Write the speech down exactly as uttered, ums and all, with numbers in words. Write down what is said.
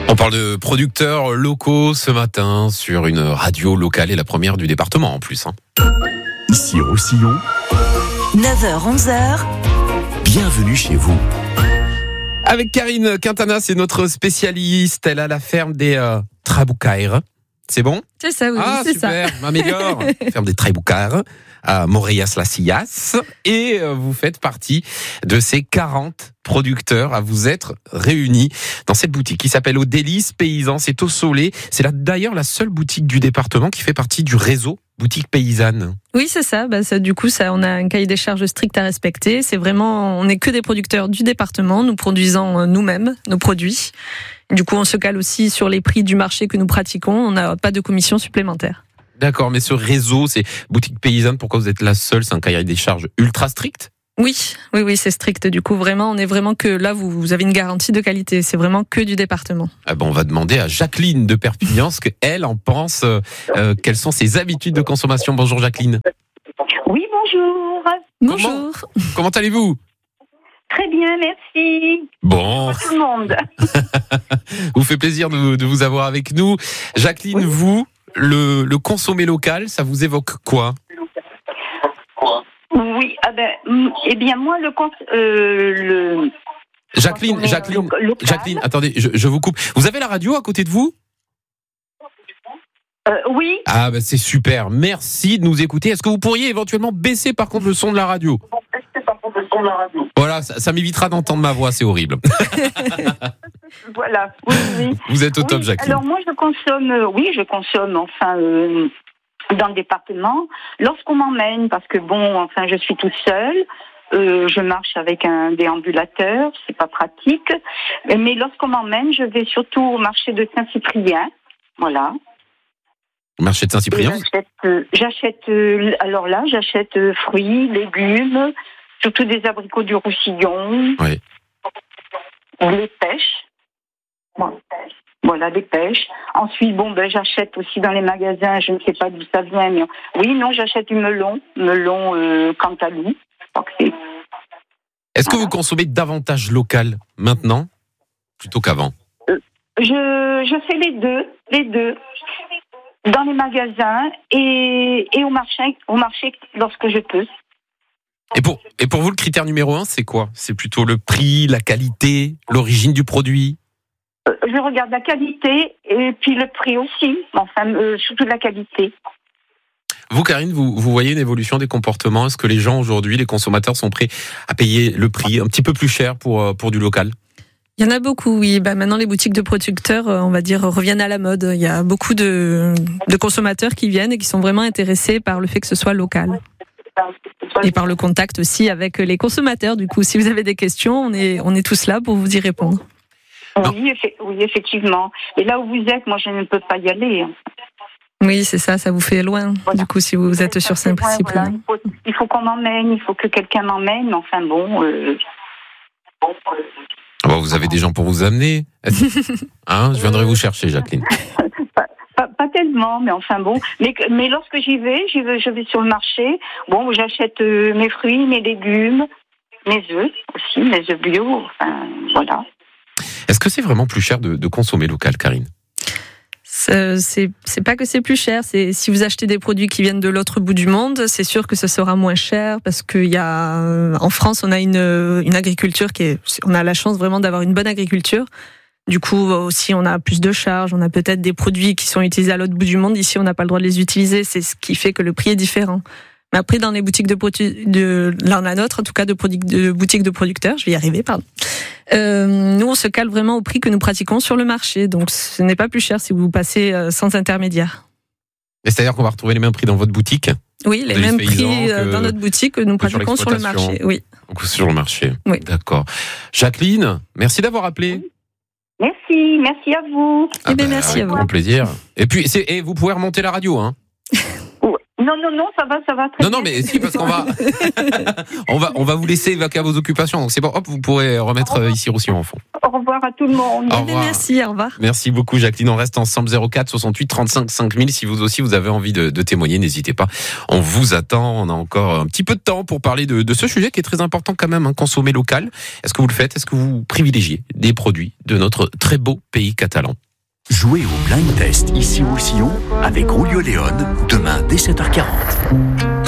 On parle de producteurs locaux ce matin sur une radio locale et la première du département en plus. Hein. Ici Roussillon, neuf heures onze heures. Bienvenue chez vous. Avec Karine Quintana, c'est notre spécialiste. Elle a la ferme des euh, Trabucaires. C'est bon ? C'est ça, oui, ah, c'est super, ça. m'améliore. Ferme des Trabucaires à Morias-las-Sillas. Et euh, vous faites partie de ces quarante producteurs à vous être réunis dans cette boutique qui s'appelle Aux Délices Paysans. C'est au Soleil. C'est là, d'ailleurs la seule boutique du département qui fait partie du réseau Boutique Paysanne. Oui, c'est ça. Bah, ça. Du coup, ça, on a un cahier des charges strict à respecter. C'est vraiment, on n'est que des producteurs du département, nous produisons nous-mêmes nos produits. Du coup, on se cale aussi sur les prix du marché que nous pratiquons. On n'a pas de commission supplémentaire. D'accord, mais ce réseau, c'est Boutique Paysanne. Pourquoi vous êtes la seule ? C'est un cahier des charges ultra strict ? Oui, oui, oui, c'est strict. Du coup, vraiment, on est vraiment que là, vous, vous avez une garantie de qualité. C'est vraiment que du département. Ah ben, on va demander à Jacqueline de Perpignan ce qu'elle en pense. Euh, quelles sont ses habitudes de consommation ? Bonjour Jacqueline. Oui, bonjour. Bonjour. Comment, comment allez-vous ? Très bien, merci. Bon. Bonjour tout le monde. Vous fait plaisir de, de vous avoir avec nous. Jacqueline, oui. vous, le, le consommer local, ça vous évoque quoi ? Oui, ah ben, eh bien moi le compte, euh, le. Jacqueline, Jacqueline, lo- Jacqueline, attendez, je, je vous coupe. Vous avez la radio à côté de vous ? euh, Oui. Ah ben c'est super. Merci de nous écouter. Est-ce que vous pourriez éventuellement baisser par contre le son de la radio ? Voilà, ça, ça m'évitera d'entendre ma voix, c'est horrible. Voilà. Oui, oui. Vous êtes au oui, top, Jacqueline. Alors moi je consomme, euh, oui, je consomme enfin. Euh, dans le département, lorsqu'on m'emmène, parce que bon, enfin, je suis toute seule, euh, je marche avec un déambulateur, c'est pas pratique, mais lorsqu'on m'emmène, je vais surtout au marché de Saint-Cyprien, voilà. Au marché de Saint-Cyprien. Et j'achète, euh, j'achète euh, alors là, j'achète euh, fruits, légumes, surtout des abricots du Roussillon, oui. Les pêches, bon. Voilà, des pêches. Ensuite, bon, ben, j'achète aussi dans les magasins, je ne sais pas d'où ça vient, mais oui, non, j'achète du melon, melon euh, Cantalou. Est-ce que voilà. vous consommez davantage local maintenant, plutôt qu'avant ? euh, je, je fais les deux, les deux. Dans les magasins et, et au marché, au marché lorsque je peux. Et pour, et pour vous, le critère numéro un, c'est quoi ? C'est plutôt le prix, la qualité, l'origine du produit ? Je regarde la qualité et puis le prix aussi, enfin euh, surtout la qualité. Vous, Karine, vous, vous voyez une évolution des comportements ? Est-ce que les gens aujourd'hui, les consommateurs, sont prêts à payer le prix un petit peu plus cher pour, pour du local ? Il y en a beaucoup, oui. Bah, maintenant, les boutiques de producteurs, on va dire, reviennent à la mode. Il y a beaucoup de, de consommateurs qui viennent et qui sont vraiment intéressés par le fait que ce soit local. Et par le contact aussi avec les consommateurs. Du coup, si vous avez des questions, on est, on est tous là pour vous y répondre. Oui, effe- oui, effectivement. Et là où vous êtes, moi, je ne peux pas y aller. Oui, c'est ça, ça vous fait loin, voilà. Du coup, si vous êtes sur Saint-Cyprien. Voilà. Il, faut, il faut qu'on m'emmène, il faut que quelqu'un m'emmène, enfin bon... Euh... Ah bah vous avez des gens pour vous amener. Hein, je viendrai vous chercher, Jacqueline. pas, pas, pas tellement, mais enfin bon. Mais, mais lorsque j'y vais, j'y vais, je vais sur le marché, bon, j'achète euh, mes fruits, mes légumes, mes œufs aussi, mes œufs bio, enfin, voilà. Est-ce que c'est vraiment plus cher de, de consommer local, Karine ? c'est, c'est, c'est pas que c'est plus cher. C'est, si vous achetez des produits qui viennent de l'autre bout du monde, c'est sûr que ce sera moins cher parce qu'il y a, en France, on a une, une agriculture qui est, on a la chance vraiment d'avoir une bonne agriculture. Du coup, aussi, on a plus de charges. On a peut-être des produits qui sont utilisés à l'autre bout du monde. Ici, on n'a pas le droit de les utiliser. C'est ce qui fait que le prix est différent. Mais après, dans les boutiques de, produ- de là, la nôtre, en tout cas, de, produ- de boutiques de producteurs, je vais y arriver, pardon. Euh, nous, on se cale vraiment au prix que nous pratiquons sur le marché. Donc, ce n'est pas plus cher si vous passez euh, sans intermédiaire. Et c'est-à-dire qu'on va retrouver les mêmes prix dans votre boutique ? Oui, les mêmes prix euh, dans notre boutique que nous pratiquons sur, sur le marché. Oui. Donc, sur le marché. Oui. D'accord. Jacqueline, merci d'avoir appelé. Merci, merci à vous. Ah eh bien, ben, merci à vous. Avec grand plaisir. Et puis, c'est, et vous pouvez remonter la radio, hein ? Oui, Non, non, non, ça va, ça va très Non, bien. non, mais si, parce qu'on va, on va, on va vous laisser évacuer à vos occupations. Donc c'est bon, hop, vous pourrez remettre euh, ici Roussillon en fond. Au revoir à tout le monde. Au revoir. Merci, au revoir. Merci beaucoup, Jacqueline. On reste ensemble. zéro quatre soixante-huit trente-cinq cinq mille. Si vous aussi vous avez envie de, de témoigner, n'hésitez pas. On vous attend. On a encore un petit peu de temps pour parler de, de ce sujet qui est très important quand même, hein, consommer local. Est-ce que vous le faites? Est-ce que vous privilégiez des produits de notre très beau pays catalan? Jouez au blind test ici au Roussillon avec Julio Léon demain dès sept heures quarante.